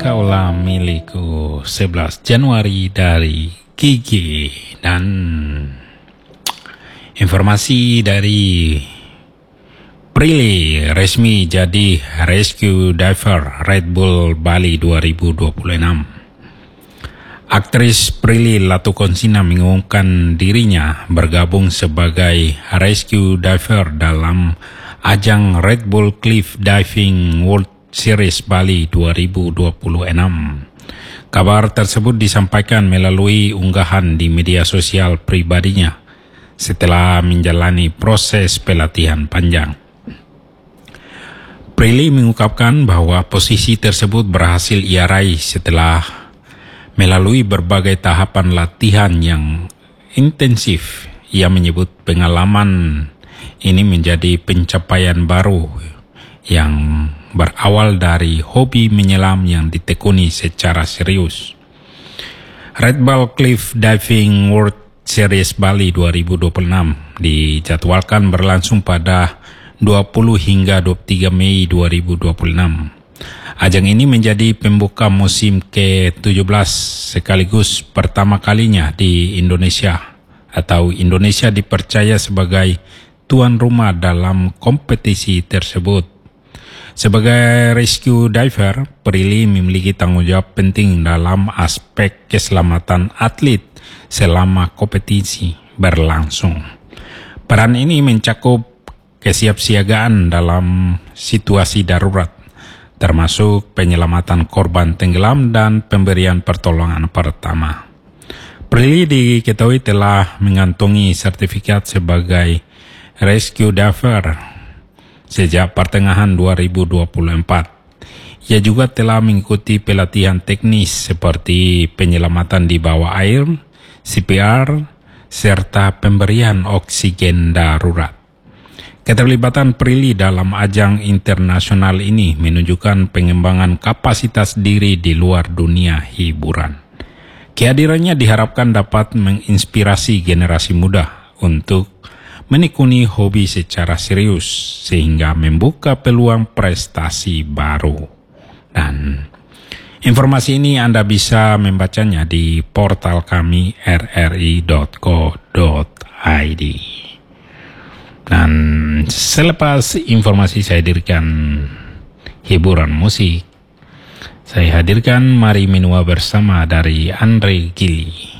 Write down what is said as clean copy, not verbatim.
Kaulah Milikku 11 Januari dari Gigi. Dan informasi dari Prilly resmi jadi rescue diver Red Bull Bali 2026. Aktris Prilly Latukonsina mengumumkan dirinya bergabung sebagai rescue diver dalam ajang Red Bull Cliff Diving World Series Bali 2026. Kabar tersebut disampaikan melalui unggahan di media sosial pribadinya setelah menjalani proses pelatihan panjang. Prilly mengungkapkan bahwa posisi tersebut berhasil ia raih setelah melalui berbagai tahapan latihan yang intensif. Ia menyebut pengalaman ini menjadi pencapaian baru yang berawal dari hobi menyelam yang ditekuni secara serius. Red Bull Cliff Diving World Series Bali 2026 dijadwalkan berlangsung pada 20 hingga 23 Mei 2026. Ajang ini menjadi pembuka musim ke-17 sekaligus pertama kalinya di Indonesia, atau Indonesia dipercaya sebagai tuan rumah dalam kompetisi tersebut. Sebagai rescue diver, Prilly memiliki tanggung jawab penting dalam aspek keselamatan atlet selama kompetisi berlangsung. Peran ini mencakup kesiapsiagaan dalam situasi darurat, termasuk penyelamatan korban tenggelam dan pemberian pertolongan pertama. Prilly diketahui telah mengantongi sertifikat sebagai rescue diver sejak pertengahan 2024. Ia juga telah mengikuti pelatihan teknis seperti penyelamatan di bawah air, CPR, serta pemberian oksigen darurat. Keterlibatan Prilly dalam ajang internasional ini menunjukkan pengembangan kapasitas diri di luar dunia hiburan. Kehadirannya diharapkan dapat menginspirasi generasi muda untuk menekuni hobi secara serius sehingga membuka peluang prestasi baru. Dan informasi ini Anda bisa membacanya di portal kami rri.co.id. Dan selepas informasi saya hadirkan hiburan musik. Saya hadirkan Mari Menua Bersama dari Andre Gili.